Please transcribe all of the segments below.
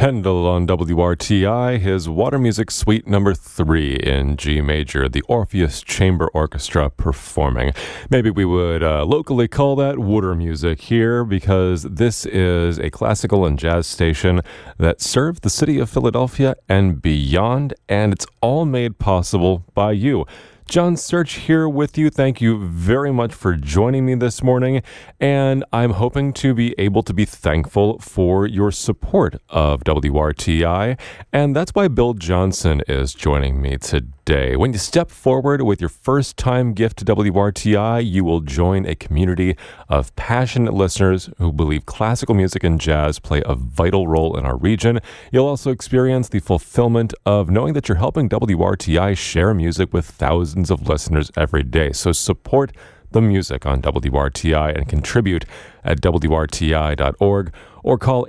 Handel on WRTI, his Water Music Suite number 3 in G major, the Orpheus Chamber Orchestra performing. Maybe we would locally call that water music here, because this is a classical and jazz station that serves the city of Philadelphia and beyond, and it's all made possible by you. John Search here with you. Thank you very much for joining me this morning, and I'm hoping to be able to be thankful for your support of WRTI, and that's why Bill Johnson is joining me today. When you step forward with your first-time gift to WRTI, you will join a community of passionate listeners who believe classical music and jazz play a vital role in our region. You'll also experience the fulfillment of knowing that you're helping WRTI share music with thousands of listeners every day. So support the music on WRTI and contribute at WRTI.org or call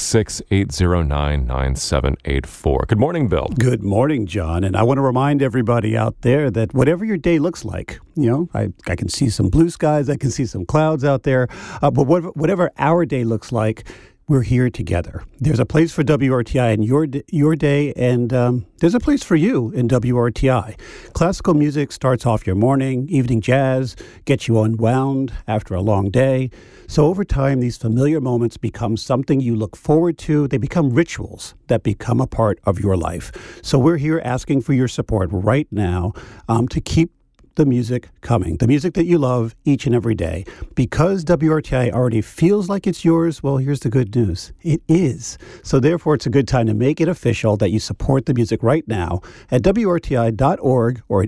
866-809-9784. Good morning, Bill. Good morning, John. And I want to remind everybody out there that whatever your day looks like, I can see some blue skies, I can see some clouds out there, but whatever our day looks like, we're here together. There's a place for WRTI in your day, and there's a place for you in WRTI. Classical music starts off your morning. Evening jazz gets you unwound after a long day. So over time, these familiar moments become something you look forward to. They become rituals that become a part of your life. So we're here asking for your support right now to keep the music coming, the music that you love each and every day. Because WRTI already feels like it's yours, well, here's the good news. It is. So therefore, it's a good time to make it official that you support the music right now at WRTI.org or at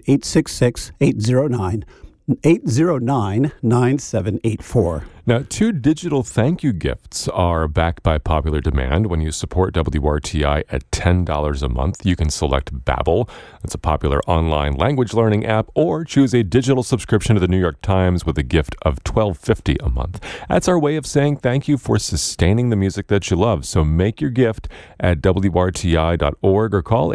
866-809-9784. Now, 2 digital thank you gifts are backed by popular demand. When you support WRTI at $10 a month, you can select Babbel. That's a popular online language learning app, or choose a digital subscription to the New York Times with a gift of $12.50 a month. That's our way of saying thank you for sustaining the music that you love. So make your gift at WRTI.org or call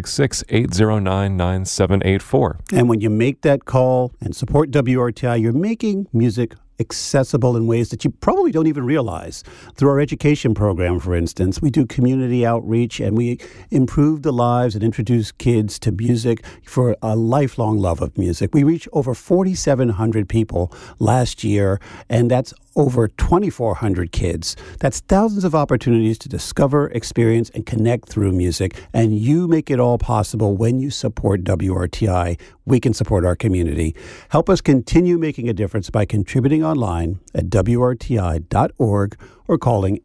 866-809-9784. And when you make that call and support WRTI, you're making music accessible in ways that you probably don't even realize. Through our education program, for instance, we do community outreach and we improve the lives and introduce kids to music for a lifelong love of music. We reach over 4,700 people last year, and that's over 2,400 kids. That's thousands of opportunities to discover, experience, and connect through music. And you make it all possible when you support WRTI. We can support our community. Help us continue making a difference by contributing online at WRTI.org or calling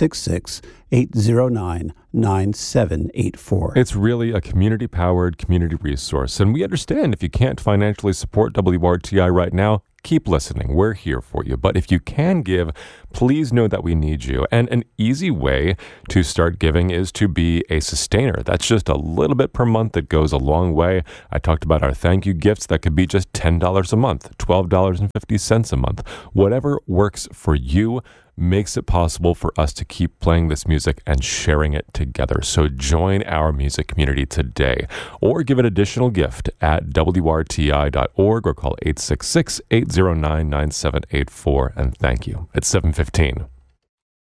866-809-9784. It's really a community-powered community resource. And we understand if you can't financially support WRTI right now, keep listening. We're here for you. But if you can give, please know that we need you. And an easy way to start giving is to be a sustainer. That's just a little bit per month that goes a long way. I talked about our thank you gifts. That could be just $10 a month, $12.50 a month. Whatever works for you makes it possible for us to keep playing this music and sharing it together. So join our music community today, or give an additional gift at WRTI.org or call 866-809-9784. And thank you. It's 7:15.